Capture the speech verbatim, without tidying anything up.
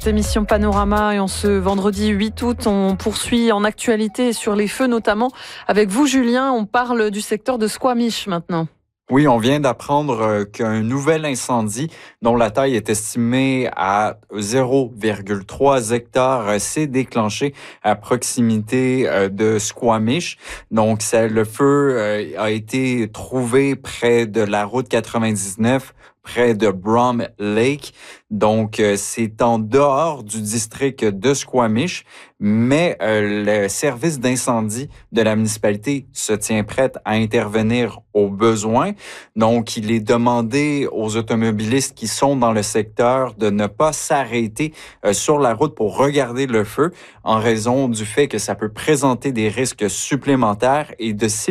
Émission Panorama et en ce vendredi huit août, on poursuit en actualité sur les feux notamment. Avec vous Julien, on parle du secteur de Squamish maintenant. Oui, on vient d'apprendre qu'un nouvel incendie dont la taille est estimée à zéro virgule trois hectares s'est déclenché à proximité de Squamish. Donc, c'est, le feu a été trouvé près de la route quatre-vingt-dix-neuf, près de Brom Lake. Donc, c'est en dehors du district de Squamish, mais euh, le service d'incendie de la municipalité se tient prêt à intervenir au besoin. Donc, il est demandé aux automobilistes qui sont dans le secteur de ne pas s'arrêter euh, sur la route pour regarder le feu en raison du fait que ça peut présenter des risques supplémentaires et de